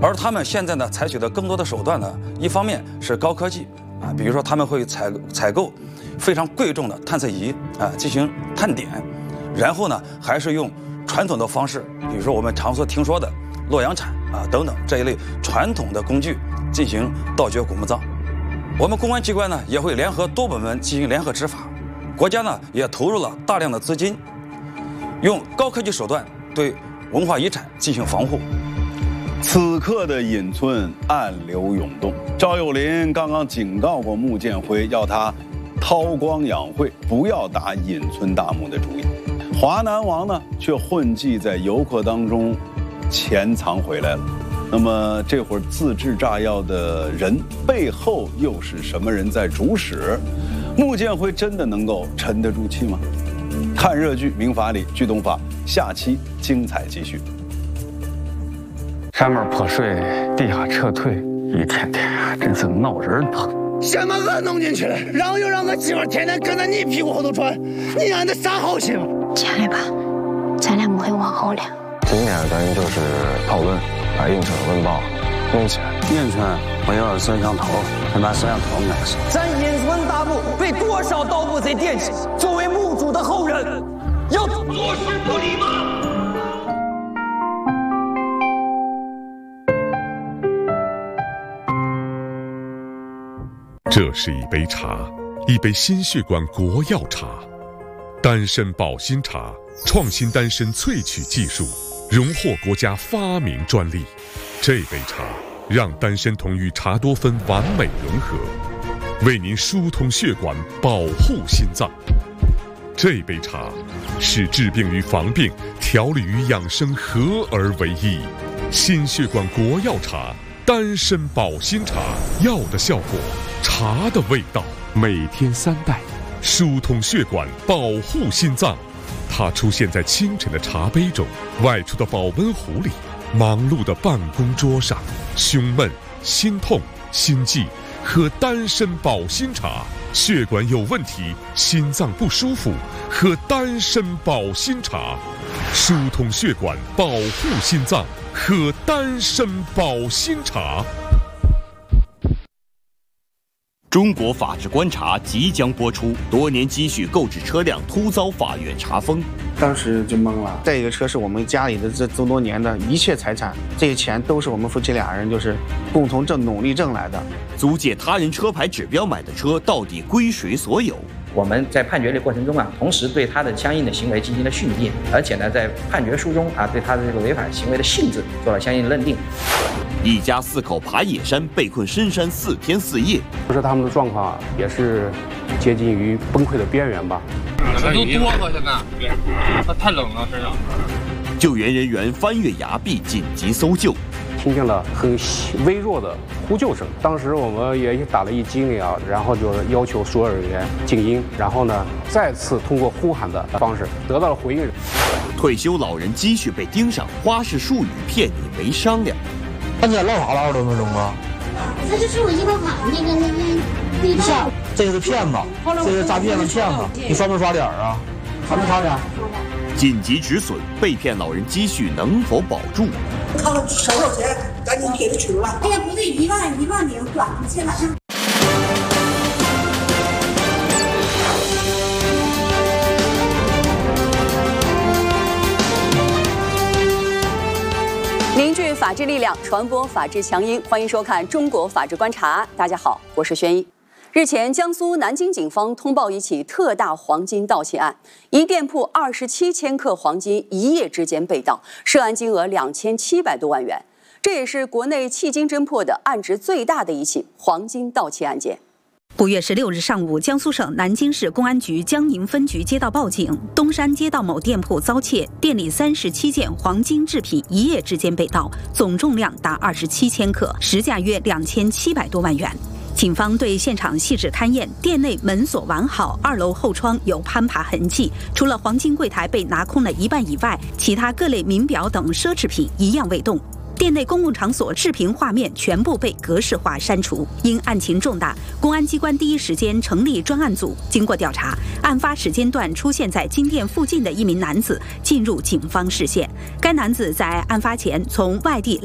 而他们现在呢，采取的更多的手段呢，一方面是高科技啊，比如说他们会采购非常贵重的探测仪啊，进行探点，然后呢，还是用传统的方式，比如说我们常所听说的洛阳铲啊等等这一类传统的工具进行盗掘古墓葬。我们公安机关呢，也会联合多部门进行联合执法，国家呢也投入了大量的资金，用高科技手段对文化遗产进行防护。 此刻的隐村暗流涌动，赵有林刚刚警告过穆建辉，要他韬光养晦，不要打隐村大墓的主意。华南王呢，却混迹在游客当中，潜藏回来了。那么这会儿自制炸药的人背后又是什么人在主使？穆建辉真的能够沉得住气吗？看热剧《民法里剧动法》，下期精彩继续。 上面破碎，地下撤退，一天天真是闹人疼。 先把俺弄进去了，然后又让俺媳妇天天跟在你屁股后头转，你安的啥好心啊？ 亲爱吧，咱俩不会往后了。 今天咱就是讨论把应城文报弄起来。 应城没有摄像头，先把摄像头拿上。 咱隐村大墓被多少盗墓贼惦记，作为墓主的后人，要坐视不理吗？ 这是一杯茶，一杯心血管国药茶，丹参保心茶，创新丹参萃取技术，荣获国家发明专利。这杯茶让丹参酮与茶多酚完美融合，为您疏通血管，保护心脏。这杯茶使治病与防病、调理与养生合而为一。心血管国药茶，丹参保心茶，药的效果，茶的味道，每天3袋，疏通血管，保护心脏。它出现在清晨的茶杯中，外出的保温壶里，忙碌的办公桌上。胸闷、心痛、心悸，喝丹参保心茶；血管有问题、心脏不舒服，喝丹参保心茶。疏通血管，保护心脏，喝丹参保心茶。 中国法制观察即将播出，多年积蓄购置车辆突遭法院查封， 当时就懵了。这个车是我们家里的这么多年的一切财产，这些钱都是我们夫妻俩人就是共同努力挣来的。 租借他人车牌指标买的车到底归谁所有？ 我们在判决的过程中同时对他的相应的行为进行了训诫，而且呢，在判决书中对他的这个违法行为的性质做了相应的认定。 一家4口爬野山，被困深山4天4夜。 不是他们的状况也是接近于崩溃的边缘吧？ 这都多了，现在它太冷了，身上。 救援人员翻越崖壁紧急搜救， 听见了很微弱的呼救声，当时我们也打了一激灵啊，然后就要求所有人员静音，然后呢再次通过呼喊的方式得到了回应。 退休老人积蓄被盯上，花式术语骗你没商量。 他这唠啥唠20多分钟啊？ 这就是我一会儿把那个下，这个是骗子，这个是诈骗的骗子，你刷没刷脸啊？刷没刷脸？ 紧急止损，被骗老人积蓄能否保住？ 看看少少钱，赶紧给他取出来。哎呀，不对，1万0转不进来。 凝聚法治力量，传播法治强音。欢迎收看《中国法治观察》。大家好，我是轩一。日前，江苏南京警方通报一起特大黄金盗窃案，一店铺27千克黄金一夜之间被盗，涉案金额2700多万元。这也是国内迄今侦破的案值最大的一起黄金盗窃案件。 5月16日上午，江苏省南京市公安局江宁分局接到报警，东山街道某店铺遭窃，店里37件黄金制品一夜之间被盗，总重量达27千克，实价约2700多万元。警方对现场细致勘验，店内门锁完好，2楼后窗有攀爬痕迹，除了黄金柜台被拿空了一半以外，其他各类名表等奢侈品一样未动。店内公共场所视频画面全部被格式化删除。因案情重大，公安机关第一时间成立专案组。经过调查，案发时间段出现在金店附近的一名男子进入警方视线。该男子在案发前从外地